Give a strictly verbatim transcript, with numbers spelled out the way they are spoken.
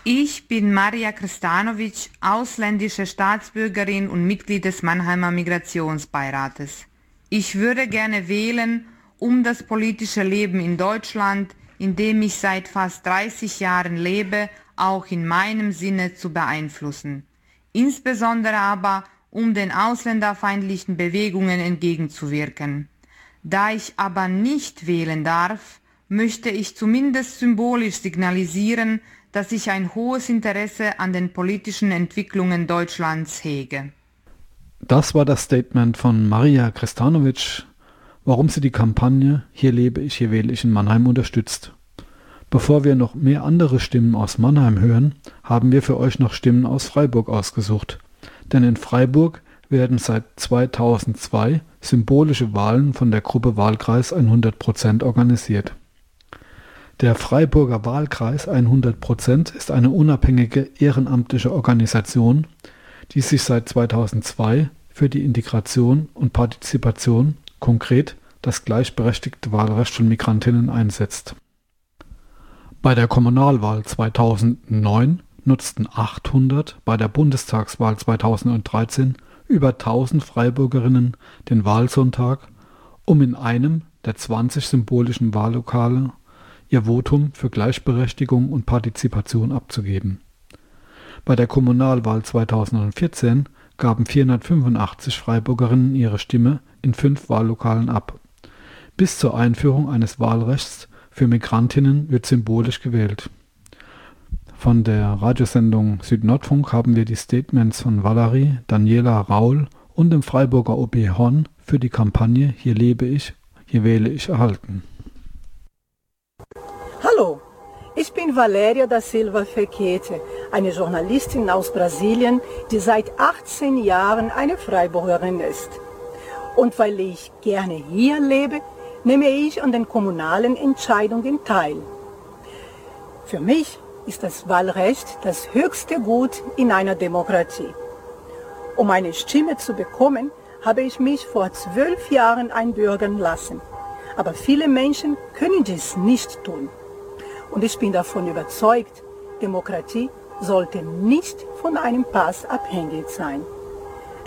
Ich bin Marija Krstanović, ausländische Staatsbürgerin und Mitglied des Mannheimer Migrationsbeirates. Ich würde gerne wählen, um das politische Leben in Deutschland, in dem ich seit fast dreißig Jahren lebe, auch in meinem Sinne zu beeinflussen. Insbesondere aber, um den ausländerfeindlichen Bewegungen entgegenzuwirken. Da ich aber nicht wählen darf, möchte ich zumindest symbolisch signalisieren, dass ich ein hohes Interesse an den politischen Entwicklungen Deutschlands hege. Das war das Statement von Marija Krstanović, warum sie die Kampagne Hier lebe ich, hier wähle ich in Mannheim unterstützt. Bevor wir noch mehr andere Stimmen aus Mannheim hören, haben wir für euch noch Stimmen aus Freiburg ausgesucht. Denn in Freiburg werden seit zweitausendzwei symbolische Wahlen von der Gruppe Wahlkreis hundert Prozent organisiert. Der Freiburger Wahlkreis hundert Prozent ist eine unabhängige ehrenamtliche Organisation, die sich seit zweitausendzwei für die Integration und Partizipation, konkret das gleichberechtigte Wahlrecht von Migrantinnen, einsetzt. Bei der Kommunalwahl zweitausendneun nutzten achthundert, bei der Bundestagswahl zweitausenddreizehn über tausend Freiburgerinnen den Wahlsonntag, um in einem der zwanzig symbolischen Wahllokale ihr Votum für Gleichberechtigung und Partizipation abzugeben. Bei der Kommunalwahl zweitausendvierzehn gaben vierhundertfünfundachtzig Freiburgerinnen ihre Stimme in fünf Wahllokalen ab. Bis zur Einführung eines Wahlrechts für Migrantinnen wird symbolisch gewählt. Von der Radiosendung Südnordfunk haben wir die Statements von Valerie, Daniela Raul und dem Freiburger O B Horn für die Kampagne Hier lebe ich, hier wähle ich erhalten. Hallo, ich bin Valeria da Silva Fekete, eine Journalistin aus Brasilien, die seit achtzehn Jahren eine Freiburgerin ist. Und weil ich gerne hier lebe, nehme ich an den kommunalen Entscheidungen teil. Für mich ist das Wahlrecht das höchste Gut in einer Demokratie. Um eine Stimme zu bekommen, habe ich mich vor zwölf Jahren einbürgern lassen. Aber viele Menschen können dies nicht tun. Und ich bin davon überzeugt, Demokratie sollte nicht von einem Pass abhängig sein.